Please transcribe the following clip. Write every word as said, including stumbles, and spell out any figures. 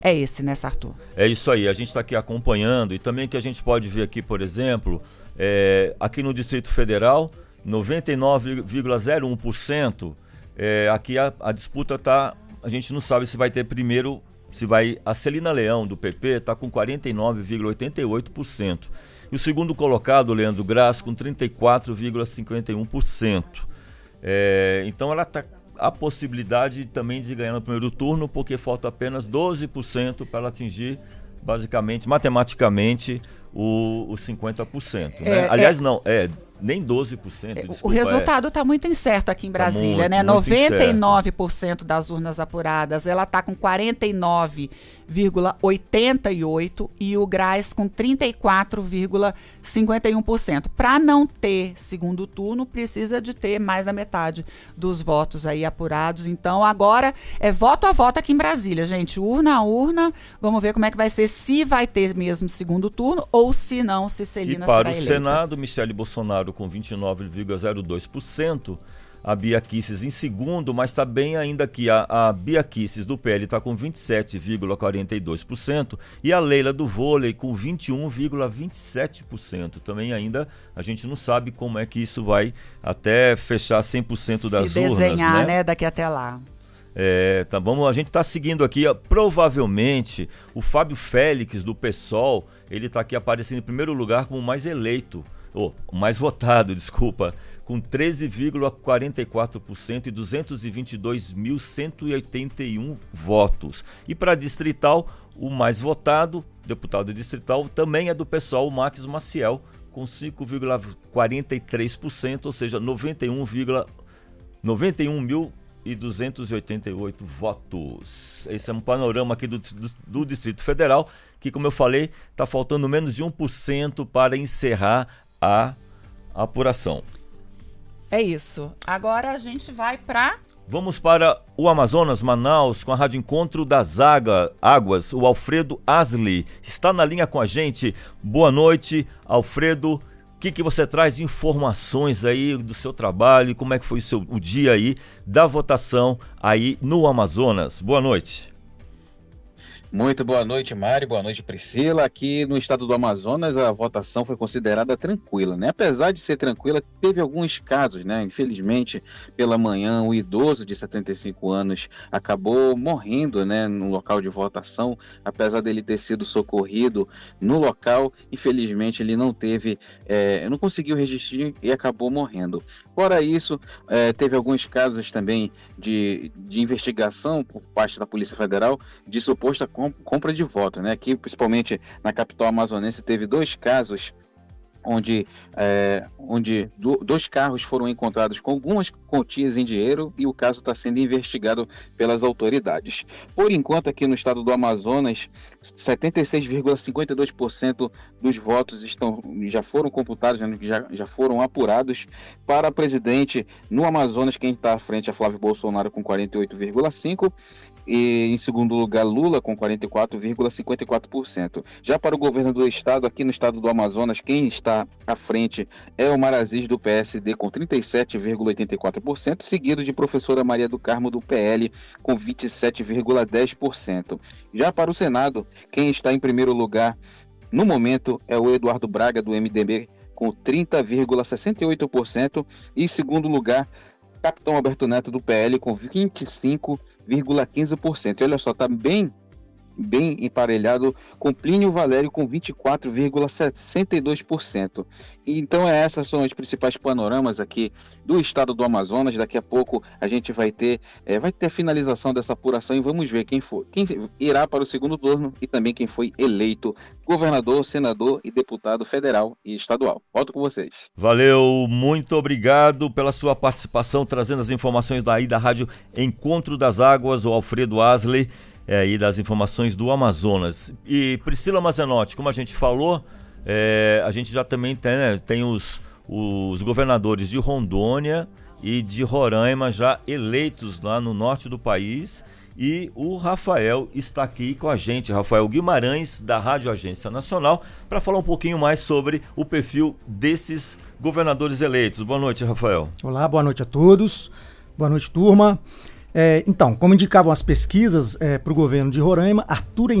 é esse, né, Sartor? É isso aí, a gente está aqui acompanhando, e também que a gente pode ver aqui, por exemplo, é, aqui no Distrito Federal, noventa e nove vírgula zero um por cento, é, aqui a, a disputa está, a gente não sabe se vai ter primeiro, se vai, a Celina Leão do P P está com quarenta e nove vírgula oitenta e oito por cento, e o segundo colocado, Leandro Graz, com trinta e quatro vírgula cinquenta e um por cento. É, então ela está a possibilidade também de ganhar no primeiro turno, porque falta apenas doze por cento para ela atingir, basicamente, matematicamente, o, o cinquenta por cento. Né? É, Aliás, é... não, é nem doze por cento. Desculpa, o resultado está é... muito incerto aqui em Brasília, tá muito, né? Muito noventa e nove por cento das urnas apuradas, ela está com quarenta e nove vírgula oitenta e oito por cento e o Graz com trinta e quatro vírgula cinquenta e um por cento. Para não ter segundo turno, precisa de ter mais da metade dos votos aí apurados. Então, agora é voto a voto aqui em Brasília, gente. Urna a urna. Vamos ver como é que vai ser, se vai ter mesmo segundo turno ou se não, se Celina será eleita. E para o Senado, Michele Bolsonaro com vinte e nove vírgula zero dois por cento, a Bia Kicis em segundo, mas está bem ainda aqui, a, a Bia Kicis do P L está com vinte e sete vírgula quarenta e dois por cento e a Leila do Vôlei com vinte e um vírgula vinte e sete por cento. Também ainda a gente não sabe como é que isso vai até fechar cem por cento das Se urnas, desenhar, né? né, daqui até lá. É, tá bom, a gente está seguindo aqui, ó, provavelmente o Fábio Félix do PSOL, ele está aqui aparecendo em primeiro lugar como o mais eleito, ou oh, mais votado, desculpa, com treze vírgula quarenta e quatro por cento e duzentos e vinte e dois mil cento e oitenta e um votos. E para distrital, o mais votado, deputado distrital, também é do PSOL, o Max Maciel, com cinco vírgula quarenta e três por cento, ou seja, noventa e um mil e duzentos e oitenta e oito votos. Esse é um panorama aqui do, do, do Distrito Federal, que, como eu falei, está faltando menos de um por cento para encerrar a apuração. É isso. Agora a gente vai para... Vamos para o Amazonas, Manaus, com a Rádio Encontro das Água, Águas. O Alfredo Asli está na linha com a gente. Boa noite, Alfredo. O que, que você traz de informações aí do seu trabalho? Como é que foi o, seu, o dia aí da votação aí no Amazonas? Boa noite. Muito boa noite, Mari, boa noite, Priscila. Aqui no estado do Amazonas a votação foi considerada tranquila, né? Apesar de ser tranquila, teve alguns casos, né? Infelizmente, pela manhã, o idoso de setenta e cinco anos acabou morrendo, né, no local de votação. Apesar dele ter sido socorrido no local, infelizmente ele não teve, é, não conseguiu registrar e acabou morrendo. Fora isso, é, teve alguns casos também de, de investigação por parte da Polícia Federal de suposta compra de voto, né? Aqui, principalmente na capital amazonense, teve dois casos onde, é, onde do, dois carros foram encontrados com algumas quantias em dinheiro e o caso está sendo investigado pelas autoridades. Por enquanto, aqui no estado do Amazonas, setenta e seis vírgula cinquenta e dois por cento dos votos estão, já foram computados, já, já foram apurados. Para presidente no Amazonas, quem está à frente é Flávio Bolsonaro com quarenta e oito vírgula cinco por cento e em segundo lugar Lula com quarenta e quatro vírgula cinquenta e quatro por cento. Já para o governo do estado, aqui no estado do Amazonas, quem está à frente é o Omar Aziz do P S D com trinta e sete vírgula oitenta e quatro por cento, seguido de professora Maria do Carmo do P L com vinte e sete vírgula dez por cento. Já para o Senado, quem está em primeiro lugar no momento é o Eduardo Braga do M D B com trinta vírgula sessenta e oito por cento e em segundo lugar Capitão Alberto Neto do P L com vinte e cinco vírgula quinze por cento. E olha só, está bem, bem emparelhado com Plínio Valério com vinte e quatro vírgula sessenta e dois por cento. Então essas são os principais panoramas aqui do estado do Amazonas. Daqui a pouco a gente vai ter, é, vai ter a finalização dessa apuração e vamos ver quem for, quem irá para o segundo turno e também quem foi eleito governador, senador e deputado federal e estadual. Volto com vocês. Valeu, muito obrigado pela sua participação, trazendo as informações daí da Rádio Encontro das Águas, o Alfredo Asli, é, aí das informações do Amazonas. E Priscila Mazenotti, como a gente falou, é, a gente já também tem, né, tem os, os governadores de Rondônia e de Roraima já eleitos lá no norte do país, e o Rafael está aqui com a gente, Rafael Guimarães, da Rádio Agência Nacional, para falar um pouquinho mais sobre o perfil desses governadores eleitos. Boa noite, Rafael. Olá, boa noite a todos. Boa noite, turma. É, então, como indicavam as pesquisas é, para o governo de Roraima, Arthur